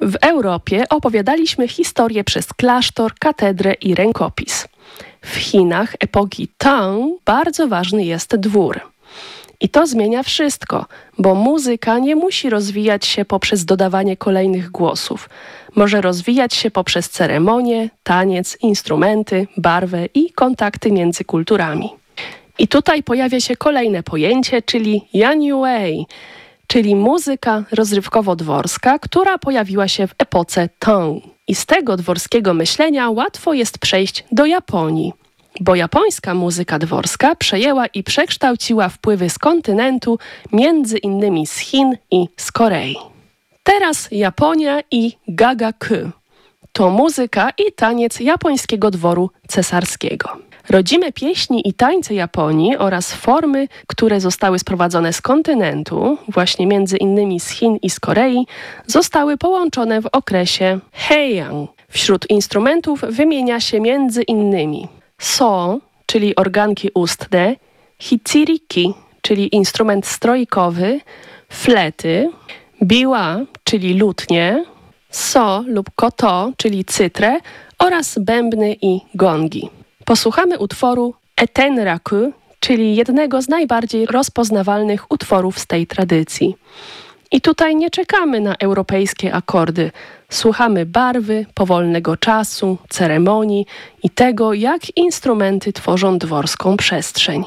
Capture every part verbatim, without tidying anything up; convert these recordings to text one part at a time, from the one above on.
W Europie opowiadaliśmy historię przez klasztor, katedrę i rękopis. W Chinach epoki Tang bardzo ważny jest dwór. I to zmienia wszystko, bo muzyka nie musi rozwijać się poprzez dodawanie kolejnych głosów. Może rozwijać się poprzez ceremonie, taniec, instrumenty, barwę i kontakty między kulturami. I tutaj pojawia się kolejne pojęcie, czyli Yanyuei, czyli muzyka rozrywkowo-dworska, która pojawiła się w epoce Tang. I z tego dworskiego myślenia łatwo jest przejść do Japonii, bo japońska muzyka dworska przejęła i przekształciła wpływy z kontynentu, między innymi z Chin i z Korei. Teraz Japonia i gagaku. To muzyka i taniec japońskiego dworu cesarskiego. Rodzime pieśni i tańce Japonii oraz formy, które zostały sprowadzone z kontynentu, właśnie między innymi z Chin i z Korei, zostały połączone w okresie Heian. Wśród instrumentów wymienia się między innymi so, czyli organki ustne, hichiriki, czyli instrument strojkowy, flety, biwa, czyli lutnie, so lub koto, czyli cytrę oraz bębny i gongi. Posłuchamy utworu Etenraku, czyli jednego z najbardziej rozpoznawalnych utworów z tej tradycji. I tutaj nie czekamy na europejskie akordy. Słuchamy barwy, powolnego czasu, ceremonii i tego, jak instrumenty tworzą dworską przestrzeń.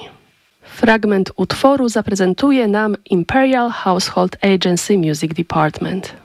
Fragment utworu zaprezentuje nam Imperial Household Agency Music Department.